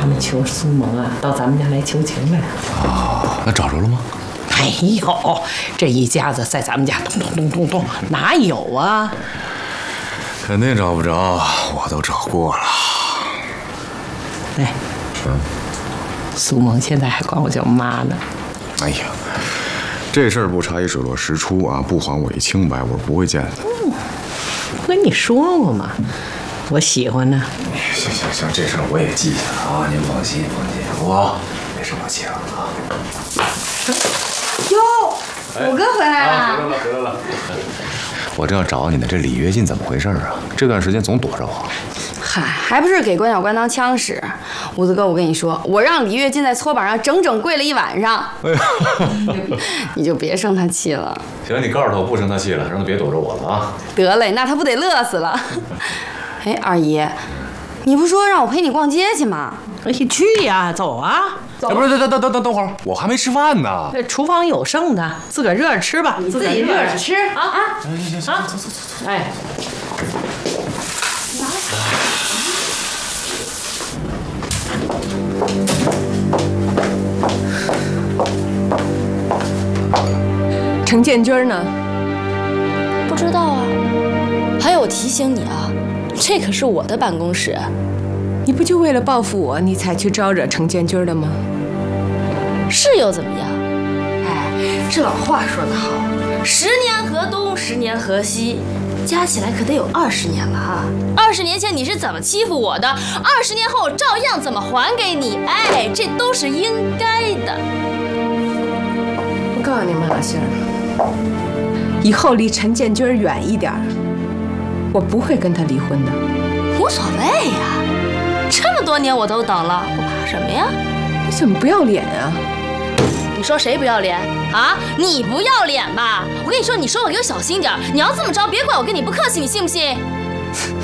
们求苏萌啊，到咱们家来求情来。 哦，那找着了吗？ 没有，这一家子在咱们家咚咚咚咚咚，哪有啊？ 肯定找不着，我都找过了。 哎，苏萌现在还管我叫妈呢。 哎呀，这事儿不查一水落石出啊，不还我一清白，我是不会见的。 不跟你说过吗？我喜欢呢。 行，这事儿我也记下了啊，您放心，我没生我气了啊。 哟，五哥回来了。 回来了。我正要找你呢，这李跃进怎么回事啊？这段时间总躲着我。 嗨，还不是给关小关当枪使。五子哥，我跟你说，我让李跃进在搓板上整整跪了一晚上。 哎呀， 你就别生他气了。 行，你告诉他我不生他气了，让他别躲着我了啊。 得嘞，那他不得乐死了。哎，二姨，你不说让我陪你逛街去吗？ 哎，去呀，走啊！ 哎，不是，等会儿，我还没吃饭呢。 这厨房有剩的，自个儿热着吃吧。 你自己热着吃啊！ 行，走。 哎， 程建军呢？ 不知道啊。还有，我提醒你啊，这可是我的办公室。 你不就为了报复我，你才去招惹程建军的吗？ 是又怎么样？哎，这老话说得好，10年河东，10年河西，加起来可得有20年了哈。20年前你是怎么欺负我的，20年后我照样怎么还给你。哎，这都是应该的。 我告诉你们，老杏儿，以后离陈建军远一点，我不会跟他离婚的。 无所谓呀。这么多年我都等了，我怕什么呀？ 你怎么不要脸啊？ 你说谁不要脸啊？你不要脸吧？我跟你说，你说话给我小心点，你要这么着，别怪我跟你不客气，你信不信？